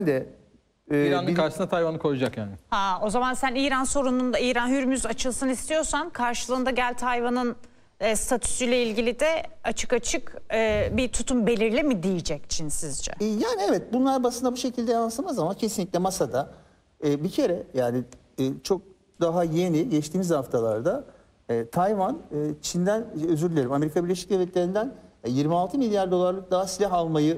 de İran'ın karşısına Tayvan'ı koyacak yani. Ha, o zaman sen İran sorununda İran Hürmüz açılsın istiyorsan karşılığında gel Tayvan'ın statüsüyle ilgili de açık bir tutum belirle mi diyecek Çin sizce? yani evet, bunlar basına bu şekilde yansımaz ama kesinlikle masada bir kere yani çok daha yeni geçtiğimiz haftalarda Tayvan Çin'den, özür dilerim, Amerika Birleşik Devletleri'nden 26 milyar dolarlık daha silah almayı